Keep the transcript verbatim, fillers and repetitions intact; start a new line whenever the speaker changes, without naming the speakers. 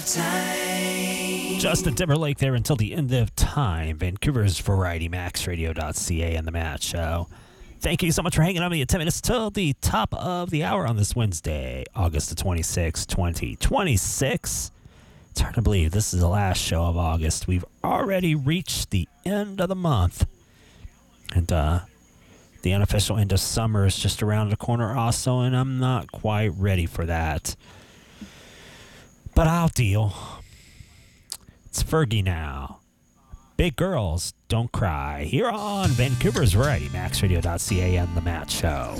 time.
Justin Timberlake there until the end of time. Vancouver's Variety Max Radio.ca and the Matt Show. Thank you so much for hanging on me at ten minutes till the top of the hour on this Wednesday, August the twenty-sixth, twenty twenty-six. It's hard to believe this is the last show of August. We've already reached the end of the month. And uh, the unofficial end of summer is just around the corner also, and I'm not quite ready for that. But I'll deal. It's Fergie now. Big Girls Don't Cry. Here on Vancouver's Variety, Max Radio.ca and The Matt Show.